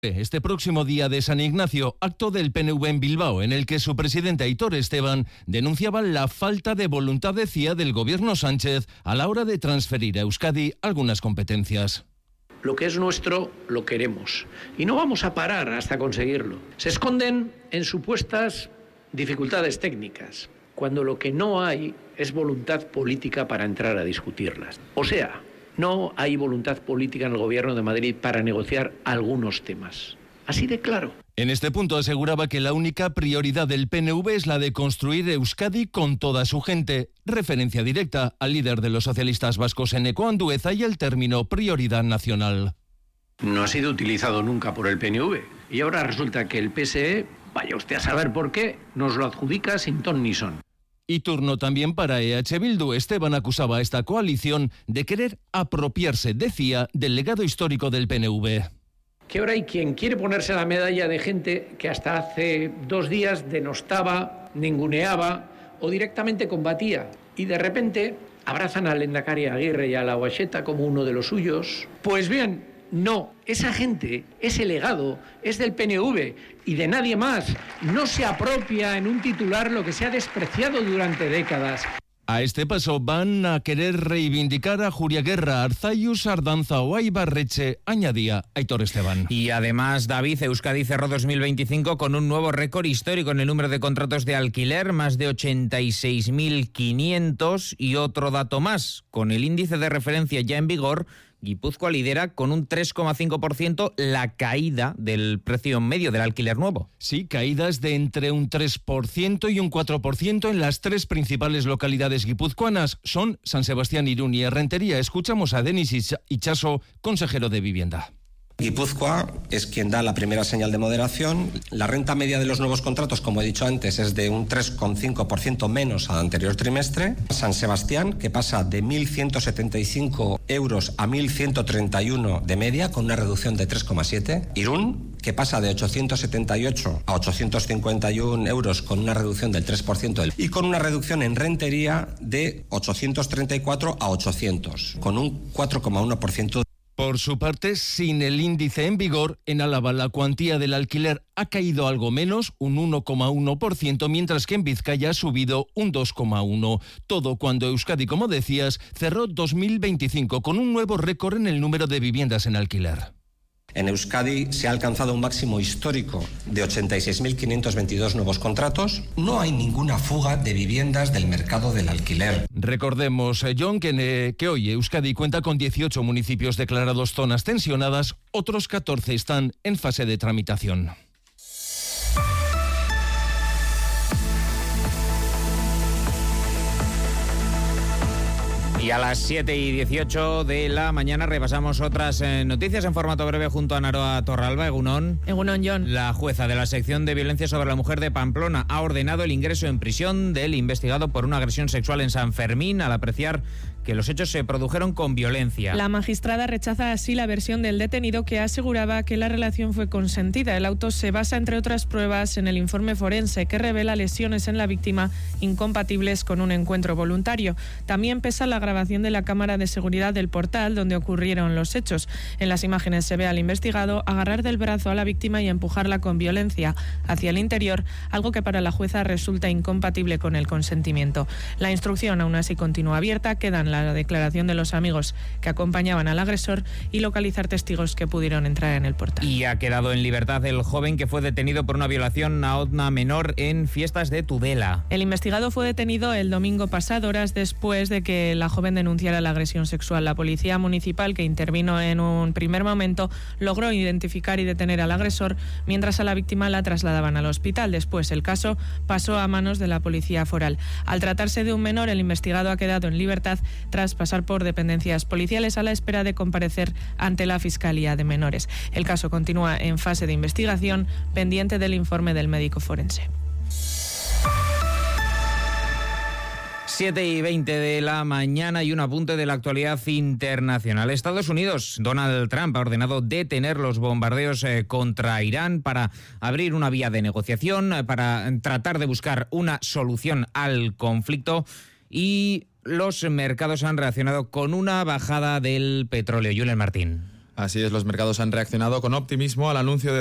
este próximo día de San Ignacio, acto del PNV en Bilbao, en el que su presidente Aitor Esteban denunciaba la falta de voluntad, decía, del gobierno Sánchez a la hora de transferir a Euskadi algunas competencias. Lo que es nuestro lo queremos y no vamos a parar hasta conseguirlo. Se esconden en supuestas dificultades técnicas, cuando lo que no hay es voluntad política para entrar a discutirlas. O sea, no hay voluntad política en el Gobierno de Madrid para negociar algunos temas. Así de claro. En este punto aseguraba que la única prioridad del PNV es la de construir Euskadi con toda su gente. Referencia directa al líder de los socialistas vascos, Eneko Andueza, y el término prioridad nacional. No ha sido utilizado nunca por el PNV. Y ahora resulta que el PSE, vaya usted a saber por qué, nos lo adjudica sin ton ni son. Y turno también para EH Bildu. Esteban acusaba a esta coalición de querer apropiarse, decía, del legado histórico del PNV. Que ahora hay quien quiere ponerse la medalla de gente que hasta hace 2 días denostaba, ninguneaba o directamente combatía. Y de repente abrazan al Lehendakari Aguirre y a la Uacheta como uno de los suyos. Pues bien, no, esa gente, ese legado, es del PNV y de nadie más. No se apropia en un titular lo que se ha despreciado durante décadas. A este paso van a querer reivindicar a Juria Guerra, Arzayus, Ardanza o Ibarreche, añadía Aitor Esteban. Y además, David, Euskadi cerró 2025 con un nuevo récord histórico en el número de contratos de alquiler, más de 86.500, y otro dato más, con el índice de referencia ya en vigor, Guipúzcoa lidera con un 3,5% la caída del precio medio del alquiler nuevo. Sí, caídas de entre un 3% y un 4% en las 3 principales localidades guipuzcoanas. Son San Sebastián, Irún y Errentería. Escuchamos a Denis Itxaso, consejero de Vivienda. Guipúzcoa es quien da la primera señal de moderación. La renta media de los nuevos contratos, como he dicho antes, es de un 3,5% menos al anterior trimestre. San Sebastián, que pasa de 1.175 euros a 1.131 de media, con una reducción de 3,7. Irún, que pasa de 878 a 851 euros, con una reducción del 3%. Y con una reducción en rentería de 834 a 800, con un 4,1%. Por su parte, sin el índice en vigor, en Álava la cuantía del alquiler ha caído algo menos, un 1,1%, mientras que en Vizcaya ha subido un 2,1%. Todo cuando Euskadi, como decías, cerró 2025 con un nuevo récord en el número de viviendas en alquiler. En Euskadi se ha alcanzado un máximo histórico de 86.522 nuevos contratos. No hay ninguna fuga de viviendas del mercado del alquiler. Recordemos, John, que hoy Euskadi cuenta con 18 municipios declarados zonas tensionadas, otros 14 están en fase de tramitación. Y a las 7:18 de la mañana repasamos otras noticias en formato breve junto a Naroa Torralba. Egunon. Egunon, John. La jueza de la sección de violencia sobre la mujer de Pamplona ha ordenado el ingreso en prisión del investigado por una agresión sexual en San Fermín, al apreciar que los hechos se produjeron con violencia. La magistrada rechaza así la versión del detenido, que aseguraba que la relación fue consentida. El auto se basa, entre otras pruebas, en el informe forense, que revela lesiones en la víctima incompatibles con un encuentro voluntario. También pesa la grabación de la cámara de seguridad del portal donde ocurrieron los hechos. En las imágenes se ve al investigado agarrar del brazo a la víctima y empujarla con violencia hacia el interior, algo que para la jueza resulta incompatible con el consentimiento. La instrucción aún así continúa abierta. Quedan la declaración de los amigos que acompañaban al agresor y localizar testigos que pudieron entrar en el portal. Y ha quedado en libertad el joven que fue detenido por una violación a una menor en Fiestas de Tudela. El investigado fue detenido el domingo pasado, horas después de que la joven denunciara la agresión sexual. La policía municipal, que intervino en un primer momento, logró identificar y detener al agresor, mientras a la víctima la trasladaban al hospital. Después el caso pasó a manos de la policía foral. Al tratarse de un menor, el investigado ha quedado en libertad tras pasar por dependencias policiales a la espera de comparecer ante la Fiscalía de Menores. El caso continúa en fase de investigación, pendiente del informe del médico forense. 7:20 de la mañana y un apunte de la actualidad internacional. Estados Unidos, Donald Trump ha ordenado detener los bombardeos contra Irán para abrir una vía de negociación, para tratar de buscar una solución al conflicto, y los mercados han reaccionado con una bajada del petróleo. Julen Martín. Así es, los mercados han reaccionado con optimismo al anuncio de